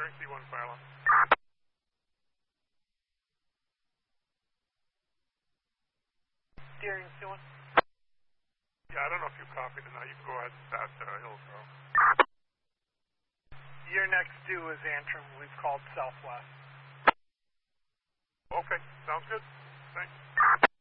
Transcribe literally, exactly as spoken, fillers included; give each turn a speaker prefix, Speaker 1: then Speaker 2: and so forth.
Speaker 1: Deering C one fire line.
Speaker 2: Deering C one.
Speaker 1: Yeah, I don't know if you copied or not. You can go ahead and start uh, Hillsborough.
Speaker 2: Your next due is Antrim. We've called Southwest.
Speaker 1: Okay, sounds good. Thanks.